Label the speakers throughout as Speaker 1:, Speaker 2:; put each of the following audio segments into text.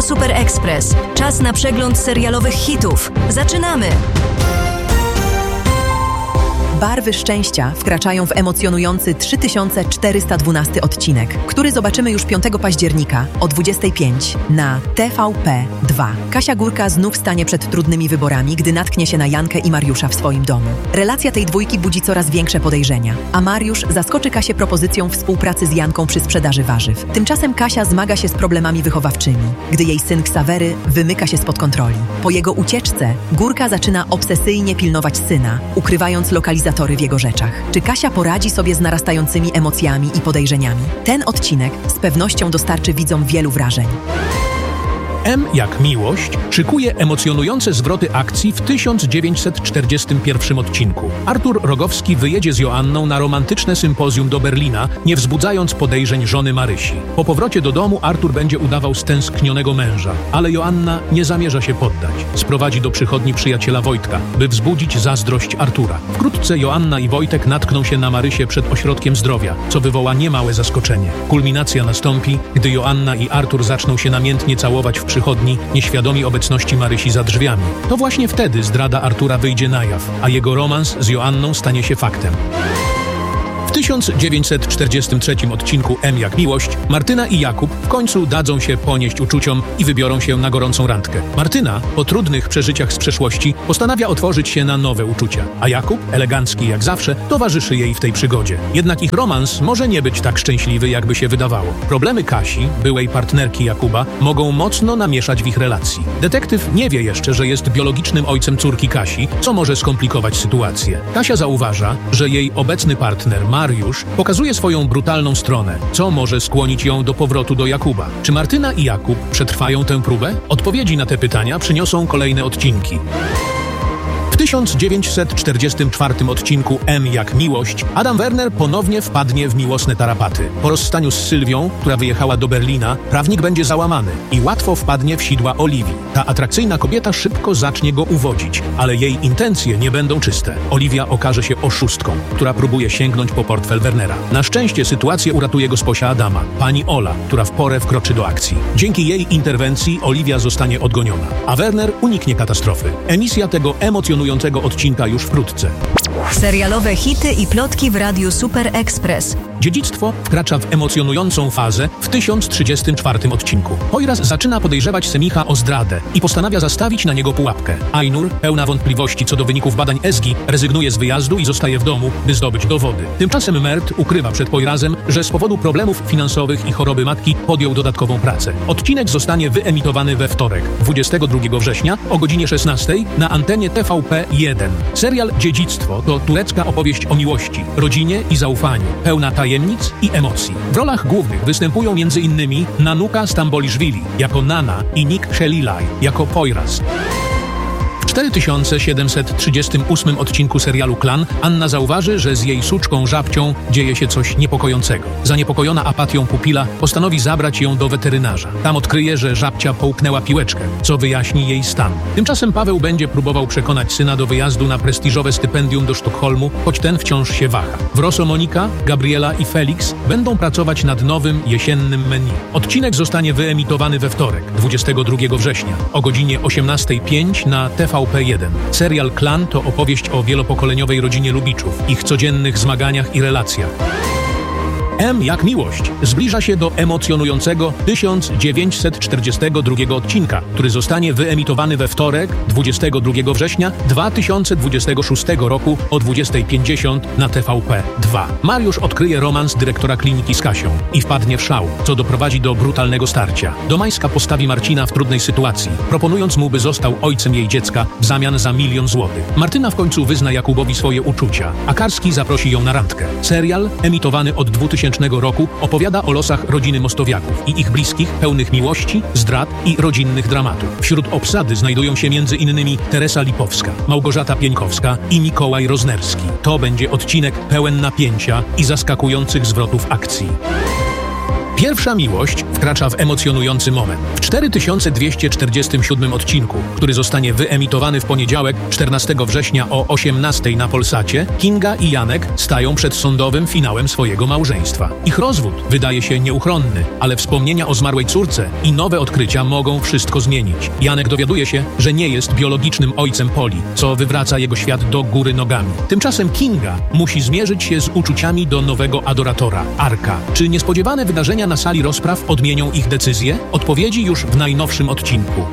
Speaker 1: Radio Super Express. Czas na przegląd serialowych hitów. Zaczynamy!
Speaker 2: Barwy szczęścia wkraczają w emocjonujący 3412 odcinek, który zobaczymy już 5 października o 25 na TVP2. Kasia Górka znów stanie przed trudnymi wyborami, gdy natknie się na Jankę i Mariusza w swoim domu. Relacja tej dwójki budzi coraz większe podejrzenia, a Mariusz zaskoczy Kasię propozycją współpracy z Janką przy sprzedaży warzyw. Tymczasem Kasia zmaga się z problemami wychowawczymi, gdy jej syn Ksawery wymyka się spod kontroli. Po jego ucieczce Górka zaczyna obsesyjnie pilnować syna, ukrywając lokalizację w jego rzeczach. Czy Kasia poradzi sobie z narastającymi emocjami i podejrzeniami? Ten odcinek z pewnością dostarczy widzom wielu wrażeń.
Speaker 3: M jak miłość szykuje emocjonujące zwroty akcji w 1941 odcinku. Artur Rogowski wyjedzie z Joanną na romantyczne sympozjum do Berlina, nie wzbudzając podejrzeń żony Marysi. Po powrocie do domu Artur będzie udawał stęsknionego męża, ale Joanna nie zamierza się poddać. Sprowadzi do przychodni przyjaciela Wojtka, by wzbudzić zazdrość Artura. Wkrótce Joanna i Wojtek natkną się na Marysię przed ośrodkiem zdrowia, co wywoła niemałe zaskoczenie. Kulminacja nastąpi, gdy Joanna i Artur zaczną się namiętnie całować w przychodni, nieświadomi obecności Marysi za drzwiami. To właśnie wtedy zdrada Artura wyjdzie na jaw, a jego romans z Joanną stanie się faktem. W 1943 odcinku M jak miłość Martyna i Jakub w końcu dadzą się ponieść uczuciom i wybiorą się na gorącą randkę. Martyna, po trudnych przeżyciach z przeszłości, postanawia otworzyć się na nowe uczucia, a Jakub, elegancki jak zawsze, towarzyszy jej w tej przygodzie. Jednak ich romans może nie być tak szczęśliwy, jakby się wydawało. Problemy Kasi, byłej partnerki Jakuba, mogą mocno namieszać w ich relacji. Detektyw nie wie jeszcze, że jest biologicznym ojcem córki Kasi, co może skomplikować sytuację. Kasia zauważa, że jej obecny partner Mariusz pokazuje swoją brutalną stronę, co może skłonić ją do powrotu do Jakuba. Czy Martyna i Jakub przetrwają tę próbę? Odpowiedzi na te pytania przyniosą kolejne odcinki. W 1944 odcinku M jak miłość Adam Werner ponownie wpadnie w miłosne tarapaty. Po rozstaniu z Sylwią, która wyjechała do Berlina, prawnik będzie załamany i łatwo wpadnie w sidła Oliwii. Ta atrakcyjna kobieta szybko zacznie go uwodzić, ale jej intencje nie będą czyste. Oliwia okaże się oszustką, która próbuje sięgnąć po portfel Wernera. Na szczęście sytuację uratuje gosposia Adama, pani Ola, która w porę wkroczy do akcji. Dzięki jej interwencji Oliwia zostanie odgoniona, a Werner uniknie katastrofy. Emisja tego emocjonującego odcinka już wkrótce.
Speaker 1: Serialowe hity i plotki w Radiu Super Express.
Speaker 3: Dziedzictwo wkracza w emocjonującą fazę w 1034 odcinku. Poiras zaczyna podejrzewać Semicha o zdradę i postanawia zastawić na niego pułapkę. Ainur, pełna wątpliwości co do wyników badań Ezgi, rezygnuje z wyjazdu i zostaje w domu, by zdobyć dowody. Tymczasem Mert ukrywa przed Poirasem, że z powodu problemów finansowych i choroby matki podjął dodatkową pracę. Odcinek zostanie wyemitowany we wtorek, 22 września o godzinie 16 na antenie TVP1. Serial Dziedzictwo to turecka opowieść o miłości, rodzinie i zaufaniu, pełna tajemnic i emocji. W rolach głównych występują m.in. Nanuka Stamboliszwili jako Nana i Nick Shelilaj jako Poiras. W 4738 odcinku serialu Klan Anna zauważy, że z jej suczką Żabcią dzieje się coś niepokojącego. Zaniepokojona apatią pupila postanowi zabrać ją do weterynarza. Tam odkryje, że Żabcia połknęła piłeczkę, co wyjaśni jej stan. Tymczasem Paweł będzie próbował przekonać syna do wyjazdu na prestiżowe stypendium do Sztokholmu, choć ten wciąż się waha. W Rosso Monika, Gabriela i Felix będą pracować nad nowym jesiennym menu. Odcinek zostanie wyemitowany we wtorek, 22 września o godzinie 18:05 na TVP1. Serial Klan to opowieść o wielopokoleniowej rodzinie Lubiczów, ich codziennych zmaganiach i relacjach. M jak miłość zbliża się do emocjonującego 1942 odcinka, który zostanie wyemitowany we wtorek, 22 września 2026 roku o 20:50 na TVP2. Mariusz odkryje romans dyrektora kliniki z Kasią i wpadnie w szał, co doprowadzi do brutalnego starcia. Domańska postawi Marcina w trudnej sytuacji, proponując mu, by został ojcem jej dziecka w zamian za 1 000 000 złotych. Martyna w końcu wyzna Jakubowi swoje uczucia, a Karski zaprosi ją na randkę. Serial, emitowany od 2000 roku, opowiada o losach rodziny Mostowiaków i ich bliskich, pełnych miłości, zdrad i rodzinnych dramatów. Wśród obsady znajdują się m.in. Teresa Lipowska, Małgorzata Pieńkowska i Mikołaj Roznerski. To będzie odcinek pełen napięcia i zaskakujących zwrotów akcji. Pierwsza miłość wkracza w emocjonujący moment. W 4247 odcinku, który zostanie wyemitowany w poniedziałek 14 września o 18 na Polsacie, Kinga i Janek stają przed sądowym finałem swojego małżeństwa. Ich rozwód wydaje się nieuchronny, ale wspomnienia o zmarłej córce i nowe odkrycia mogą wszystko zmienić. Janek dowiaduje się, że nie jest biologicznym ojcem Poli, co wywraca jego świat do góry nogami. Tymczasem Kinga musi zmierzyć się z uczuciami do nowego adoratora, Arka. Czy niespodziewane wydarzenia na sali rozpraw odmienią ich decyzję? Odpowiedzi już w najnowszym odcinku.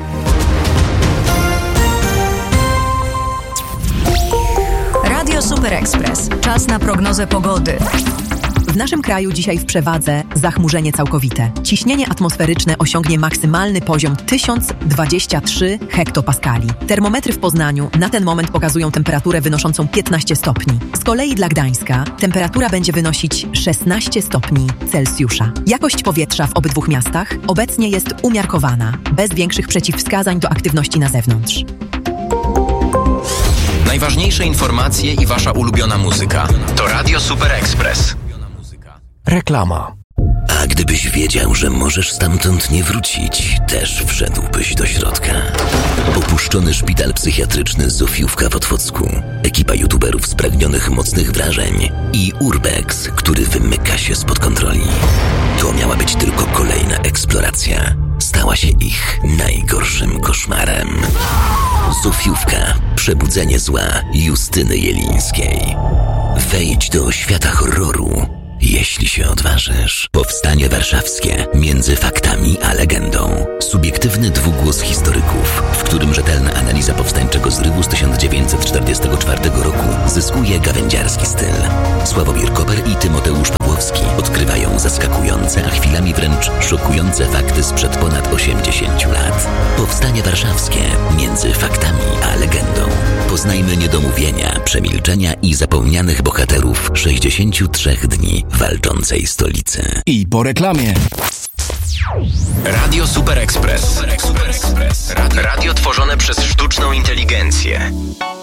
Speaker 1: Radio Super Express. Czas na prognozę pogody.
Speaker 2: W naszym kraju dzisiaj w przewadze zachmurzenie całkowite. Ciśnienie atmosferyczne osiągnie maksymalny poziom 1023 hektopaskali. Termometry w Poznaniu na ten moment pokazują temperaturę wynoszącą 15 stopni. Z kolei dla Gdańska temperatura będzie wynosić 16 stopni Celsjusza. Jakość powietrza w obydwu miastach obecnie jest umiarkowana, bez większych przeciwwskazań do aktywności na zewnątrz.
Speaker 4: Najważniejsze informacje i wasza ulubiona muzyka to Radio Super Express.
Speaker 5: Reklama.
Speaker 6: A gdybyś wiedział, że możesz stamtąd nie wrócić, też wszedłbyś do środka. Opuszczony szpital psychiatryczny Zofiówka w Otwocku, ekipa youtuberów spragnionych mocnych wrażeń i Urbex, który wymyka się spod kontroli. To miała być tylko kolejna eksploracja. Stała się ich najgorszym koszmarem. Zofiówka. Przebudzenie zła Justyny Jelińskiej. Wejdź do świata horroru, jeśli się odważysz. Powstanie warszawskie między faktami a legendą. Subiektywny dwugłos historyków, w którym rzetelna analiza powstańczego zrywu z 1944 roku zyskuje gawędziarski styl. Sławomir Koper i Tymoteusz Pawłowski odkrywają zaskakujące, a chwilami wręcz szokujące fakty sprzed ponad 80 lat. Powstanie warszawskie między faktami a legendą. Poznajmy niedomówienia, przemilczenia i zapomnianych bohaterów 63 dni walczącej stolicy.
Speaker 5: I po reklamie.
Speaker 4: Radio Super Express. Radio tworzone przez sztuczną inteligencję.